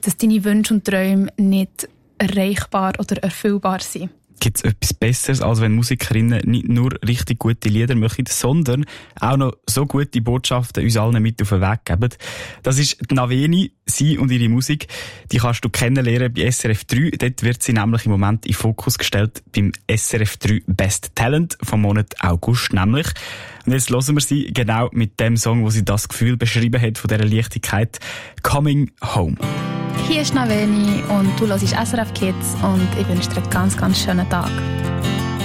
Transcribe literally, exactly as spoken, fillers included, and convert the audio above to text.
dass deine Wünsche und Träume nicht erreichbar oder erfüllbar sind. Gibt es etwas Besseres, als wenn Musikerinnen nicht nur richtig gute Lieder machen, sondern auch noch so gute Botschaften uns allen mit auf den Weg geben? Das ist die Naveni, sie und ihre Musik. Die kannst du kennenlernen bei S R F drei. Dort wird sie nämlich im Moment in Fokus gestellt beim S R F drei Best Talent vom Monat August nämlich. Und jetzt hören wir sie genau mit dem Song, wo sie das Gefühl beschrieben hat von dieser Leichtigkeit. Coming Home. Hier ist Naveni und du hörst S R F Kids und ich wünsche dir einen ganz, ganz schönen Tag.